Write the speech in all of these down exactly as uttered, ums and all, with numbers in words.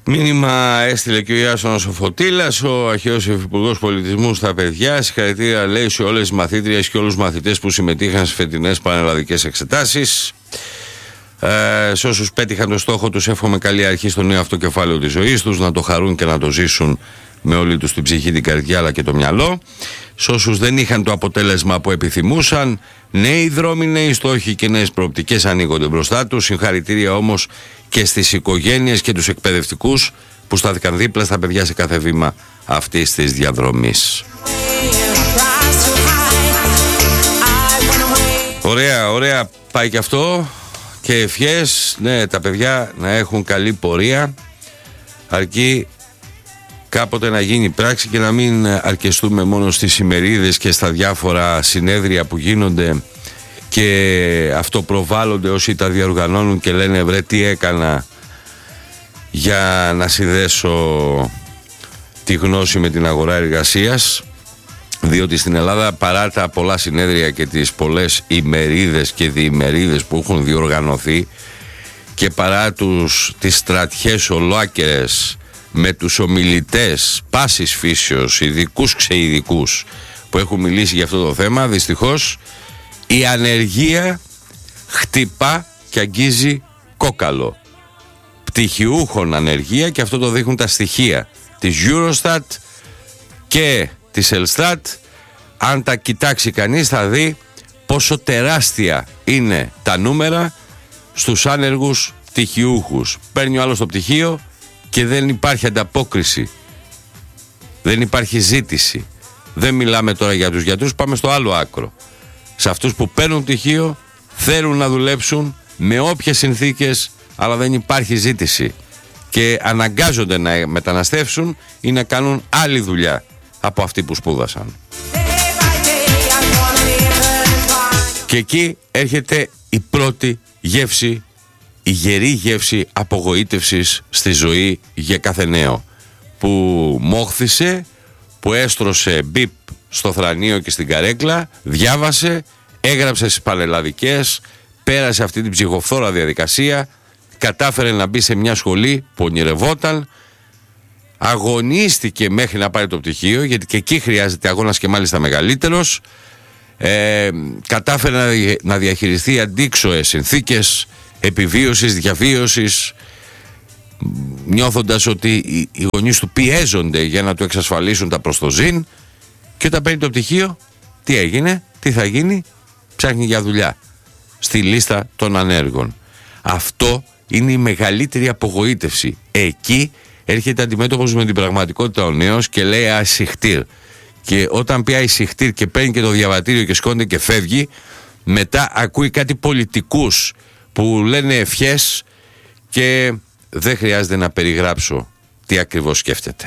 Μήνυμα έστειλε και ο Ιάσονας ο Φωτήλας, ο αρχαίος υφυπουργός πολιτισμού στα παιδιά. Συγχαρητήρια, λέει, σε όλες τις μαθήτριες και όλους τους μαθητές που συμμετείχαν στις φετινές πανελλαδικές εξετάσεις. Ε, σε όσους πέτυχαν το στόχο τους, εύχομαι καλή αρχή στο νέο αυτό κεφάλαιο της ζωής τους, να το χαρούν και να το ζήσουν με όλη τους την ψυχή, την καρδιά αλλά και το μυαλό. Σε όσους δεν είχαν το αποτέλεσμα που επιθυμούσαν, νέοι δρόμοι, νέοι στόχοι και νέες προοπτικές ανοίγονται μπροστά τους. Συγχαρητήρια όμως και στις οικογένειες και τους εκπαιδευτικούς που στάθηκαν δίπλα στα παιδιά σε κάθε βήμα αυτής της διαδρομής. Ωραία, ωραία πάει και αυτό. Και ευχές, ναι, τα παιδιά να έχουν καλή πορεία, αρκεί κάποτε να γίνει πράξη και να μην αρκεστούμε μόνο στις ημερίδες και στα διάφορα συνέδρια που γίνονται και αυτοπροβάλλονται όσοι τα διοργανώνουν και λένε βρε τι έκανα για να συνδέσω τη γνώση με την αγορά εργασίας. Διότι στην Ελλάδα, παρά τα πολλά συνέδρια και τις πολλές ημερίδες και διημερίδες που έχουν διοργανωθεί και παρά τους, τις στρατιές ολόακερες με τους ομιλητές πάσης φύσεως, ειδικούς ξεειδικούς που έχουν μιλήσει για αυτό το θέμα, δυστυχώς η ανεργία χτυπά και αγγίζει κόκαλο. Πτυχιούχων ανεργία, και αυτό το δείχνουν τα στοιχεία της Eurostat και της Ελστάτ. Αν τα κοιτάξει κανείς θα δει πόσο τεράστια είναι τα νούμερα στους άνεργους πτυχιούχους. Παίρνει ο άλλος το πτυχίο και δεν υπάρχει ανταπόκριση, δεν υπάρχει ζήτηση. Δεν μιλάμε τώρα για τους γιατρούς, πάμε στο άλλο άκρο. Σε αυτούς που παίρνουν πτυχίο, θέλουν να δουλέψουν με όποιες συνθήκες, αλλά δεν υπάρχει ζήτηση και αναγκάζονται να μεταναστεύσουν ή να κάνουν άλλη δουλειά από αυτή που σπούδασαν. Και εκεί έρχεται η πρώτη γεύση, η γερή γεύση απογοήτευσης στη ζωή για κάθε νέο, που μόχθησε, που έστρωσε μπιπ στο θρανείο και στην καρέκλα, διάβασε, έγραψε στις πανελλαδικές, πέρασε αυτή την ψυχοφθόρα διαδικασία, κατάφερε να μπει σε μια σχολή που ονειρευόταν, αγωνίστηκε μέχρι να πάρει το πτυχίο, γιατί και εκεί χρειάζεται αγώνας και μάλιστα μεγαλύτερος. Ε, κατάφερε να διαχειριστεί αντίξωες συνθήκες επιβίωσης, διαβίωσης, νιώθοντας ότι οι γονείς του πιέζονται για να του εξασφαλίσουν τα προστοζήν, και όταν παίρνει το πτυχίο, τι έγινε, τι θα γίνει, ψάχνει για δουλειά στη λίστα των ανέργων. Αυτό είναι η μεγαλύτερη απογοήτευση. Εκεί έρχεται αντιμέτωπος με την πραγματικότητα ο νέος και λέει ασυχτήρ. Και όταν πει ασυχτήρ και παίρνει και το διαβατήριο και σκόνται και φεύγει, μετά ακούει κάτι πολιτικούς που λένε ευχές και δεν χρειάζεται να περιγράψω τι ακριβώς σκέφτεται.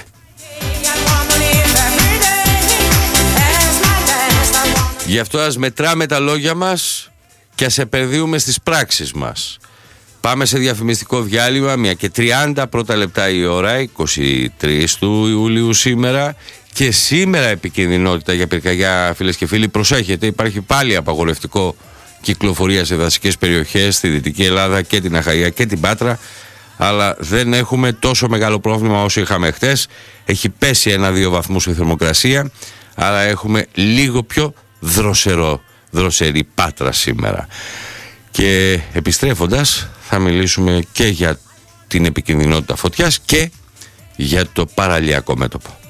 Γι' αυτό ας μετράμε τα λόγια μας και ας επενδύουμε στις πράξεις μας. Πάμε σε διαφημιστικό διάλειμμα, μια και τριάντα πρώτα λεπτά η ώρα, είκοσι τρεις του Ιουλίου σήμερα. Και σήμερα επικινδυνότητα για πυρκαγιά, φίλες και φίλοι. Προσέχετε, υπάρχει πάλι απαγορευτικό κυκλοφορία σε δασικές περιοχές στη Δυτική Ελλάδα και την Αχαΐα και την Πάτρα. Αλλά δεν έχουμε τόσο μεγάλο πρόβλημα όσο είχαμε χτες. Έχει πέσει ένα-δύο βαθμούς η θερμοκρασία, αλλά έχουμε λίγο πιο δροσερό, δροσερή Πάτρα σήμερα. Και επιστρέφοντας θα μιλήσουμε και για την επικινδυνότητα φωτιάς και για το παραλιακό μέτωπο.